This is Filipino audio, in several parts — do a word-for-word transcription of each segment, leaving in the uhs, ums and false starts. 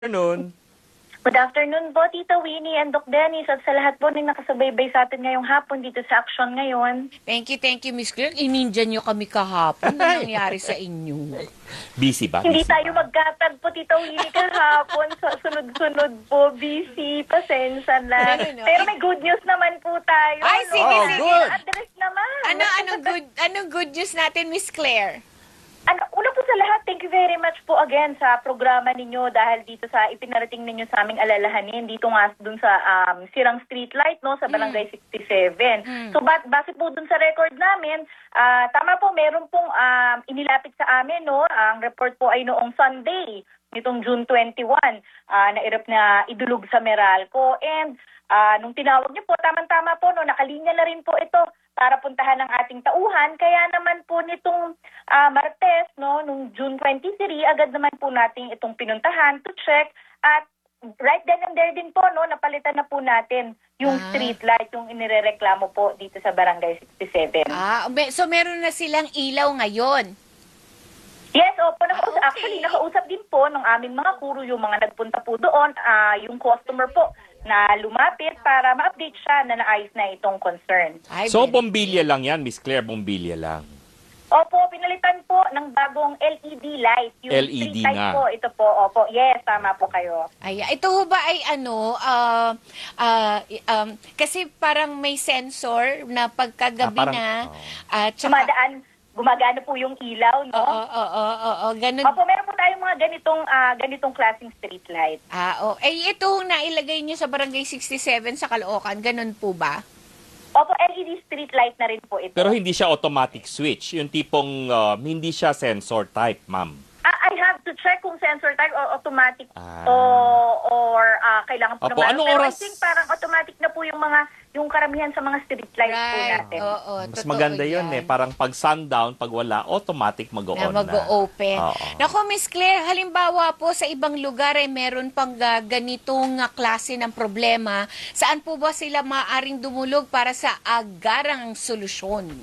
Afternoon. Good afternoon po, Tita Winnie and Doc Dennis at sa lahat po ng nakasubaybay sa atin ngayong hapon dito sa Action ngayon. Thank you, thank you, Miss Claire. Inindian nyo kami kahapon. Ano nangyari sa inyo? Busy ba? Hindi Busy tayo ba? magkatag po, Tita Winnie, kahapon. Sa sunod-sunod po, busy, pasensya na. Ano, no? Pero may good news naman po tayo. Ay, sige, Oh, sige. good. Address naman. Ano, anong good, anong good news natin, Miss Claire? Ano, una po sa lahat, thank you very much po again sa programa ninyo dahil dito sa ipinarating ninyo sa aming alalahanin dito nga dun sa um, Sirang Street Light no sa Barangay sixty-seven. Mm. So ba- base po dun sa record namin, ah, tama po meron pong um, inilapit sa amin no, ang report po ay noong Sunday nitong June twenty-one uh, na irap na idulog sa Meralco and uh, nung tinawag niyo po tamang-tama po no nakalinya na rin po ito para puntahan ng ating tauhan. Kaya naman po nitong uh, Martes, no, nung June twenty-three, agad naman po natin itong pinuntahan to check. At right then and there din po, no, napalitan na po natin yung Ah. street light, yung inirereklamo po dito sa Barangay sixty-seven. Ah, me- so meron na silang ilaw ngayon. Yes, opo, nakausap. Ah, okay. Actually, nakausap din po ng aming mga kuro, yung mga nagpunta po doon, ah, yung customer po na lumapit para ma-update siya na naayos na itong concern. Ay, So, very- bombilya lang yan, Miss Claire, bombilya lang. Opo, pinalitan po ng bagong L E D light. Yung L E D street light nga. po, ito po. Opo, yes, tama po kayo. Ay, ito ho ba ay ano, ah, ah, um, kasi parang may sensor na pagkagabi Ah, parang- na, oh. at saka, Sumadaan, gumagana po yung ilaw, no? oo, oo, oo, oo, ganun. Opo, meron po tayong mga ganitong ah, ganitong klaseng street light. Ah, oh. Eh, ito ho nailagay nyo sa Barangay sixty-seven sa Caloocan, ganun po ba? Opo, L E D street light na rin po ito. Pero hindi siya automatic switch. Yung tipong uh, hindi siya sensor type, ma'am. Ah, I have to check kung sensor type or automatic Ah. o or ah, kailangan po Opo, naman. anong Pero oras? I think parang automatic na po yung mga yung karamihan sa mga street lights po natin. Oo, Mas totoo maganda yun yan. eh. Parang pag sundown, pag wala, automatic mag-on Na na. mag-open. Oo. Naku, Miss Claire, halimbawa po sa ibang lugar ay meron pang ah, ganitong ah, klase ng problema. Saan po ba sila maaaring dumulog para sa agarang solusyon?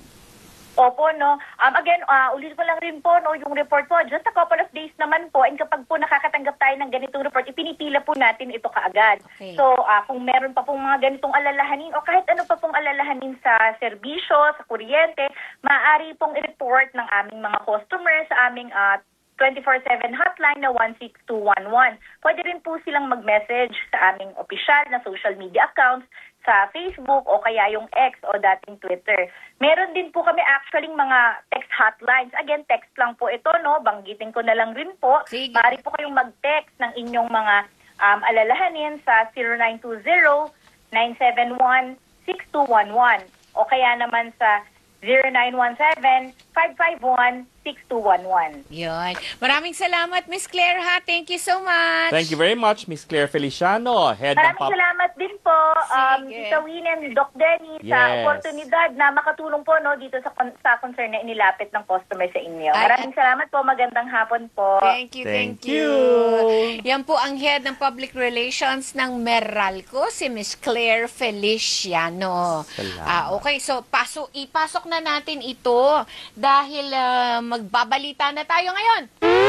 Opo, no. Um, again, uh, ulit ko lang rin po, no, yung report po, just a couple of days naman po, and kapag po nakakatanggap tayo ng ganitong report, ipinipila po natin ito kaagad. Okay. So, uh, kung meron pa pong mga ganitong alalahanin, o kahit ano pa pong alalahanin sa serbisyo, sa kuryente, maaari pong i-report ng aming mga customers sa aming uh, twenty-four seven hotline na one six two one one. Pwede rin po silang mag-message sa aming opisyal na social media accounts sa Facebook o kaya yung X o dating Twitter. Meron din po kami actually mga text hotlines. Again, text lang po ito, no? Banggitin ko na lang rin po. Sige. Maaari po kayong mag-text ng inyong mga um, alalahanin sa zero nine two zero nine seven one six two one one o kaya naman sa zero nine one seven five five one six two one one. Yun. Maraming salamat, Miss Claire, ha? Thank you so much. Thank you very much, Miss Claire Feliciano, head ng Maraming Pop... salamat din po, um, Sige. Tita Winnie and Doc Denny, sa Yes. oportunidad na makatulong po no, dito sa, con- sa concern na inilapit ng customer sa inyo. Ay, Maraming salamat po, magandang hapon po. Thank you, thank, Thank you. you. Yan po ang head ng public relations ng Meralco, si Miss Claire Feliciano. Salamat. Ah, okay, so paso, ipasok na natin ito dahil ah, magbabalita na tayo ngayon.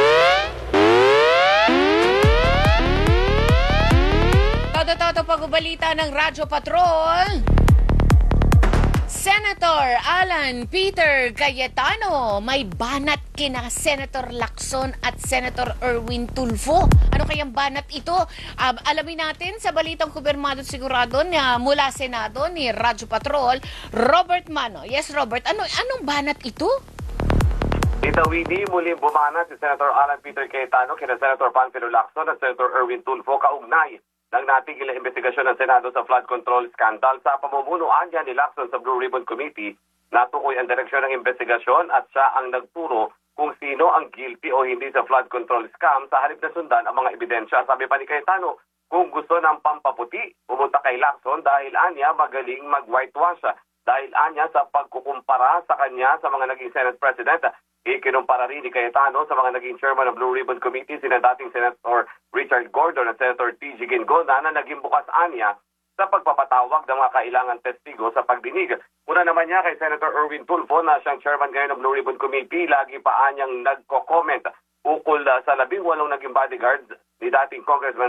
Todo-todo pag-ubalita ng Radyo Patrol. Senator Alan Peter Cayetano may banat kina Senator Lacson at Senator Erwin Tulfo. Ano kayang banat ito? Um, alamin natin sa balitang kubermado sigurado na mula Senado ni Radyo Patrol, Robert Mano. Yes, Robert. Ano anong banat ito? Tita Winnie, muli bumanat si Senator Alan Peter Cayetano kina Senator Panfilo Lacson at Senator Erwin Tulfo kaugnay ng natigil na investigasyon ng Senado sa flood control scandal. Sa pamumunuan niya ni Lacson sa Blue Ribbon Committee, natukoy ang direksyon ng investigasyon at siya ang nagturo kung sino ang guilty o hindi sa flood control scam sa halip na sundan ang mga ebidensya. Sabi pa ni Cayetano, kung gusto ng pampaputi, pumunta kay Lacson dahil anya magaling mag-whitewash. Dahil anya sa pagkukumpara sa kanya sa mga naging Senate President, ikinumpara rin ni Cayetano sa mga naging chairman ng Blue Ribbon Committee, sina dating Senator Richard Gordon at Senator T G Gingoda na naging bukas anya sa pagpapatawag ng mga kailangan testigo sa pagdinig. Una naman niya kay Senator Erwin Tulfo na siyang chairman ngayon ng Blue Ribbon Committee, lagi pa anyang nagko-comment ukol uh, sa labing walong naging bodyguard ni dating Congressman